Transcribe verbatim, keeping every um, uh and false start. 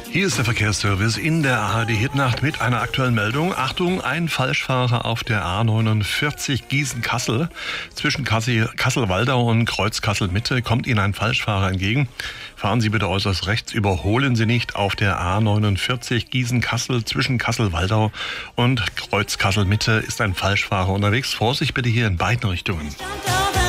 Hier ist der Verkehrsservice in der A R D-Hitnacht mit einer aktuellen Meldung. Achtung, ein Falschfahrer auf der A neunundvierzig Gießen-Kassel. Zwischen Kassel- Kassel-Waldau und Kreuz-Kassel-Mitte kommt Ihnen ein Falschfahrer entgegen. Fahren Sie bitte äußerst rechts, überholen Sie nicht auf der A neunundvierzig Gießen-Kassel. Zwischen Kassel-Waldau und Kreuz-Kassel-Mitte ist ein Falschfahrer unterwegs. Vorsicht bitte hier in beiden Richtungen.